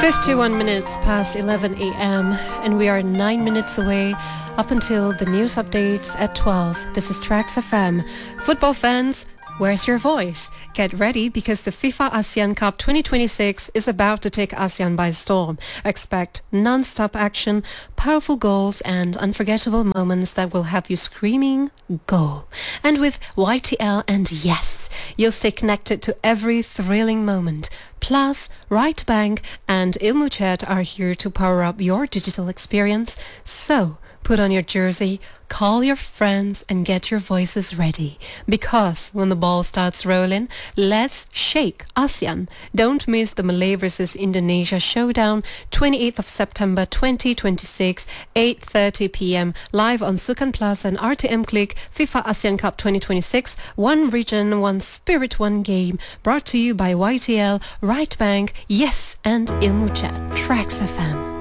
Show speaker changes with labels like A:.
A: 51 minutes past 11 a.m. and we are 9 minutes away up until the news updates at 12. This is Trax FM. Football fans, where's your voice? Get ready because the FIFA ASEAN Cup 2026 is about to take ASEAN by storm. Expect non-stop action, powerful goals and unforgettable moments that will have you screaming goal. And with YTL and yes, you'll stay connected to every thrilling moment. Plus, Right Bank and Ilmu Chat are here to power up your digital experience. So, put on your jersey, call your friends and get your voices ready. Because when the ball starts rolling, let's shake ASEAN. Don't miss the Malay vs Indonesia showdown, 28th of September 2026, 8:30 p.m. live on Sukan Plus and RTM Click. FIFA ASEAN Cup 2026, one region, one spirit, one game. Brought to you by YTL, Right Bank, Yes and Ilmu Chat. Trax FM.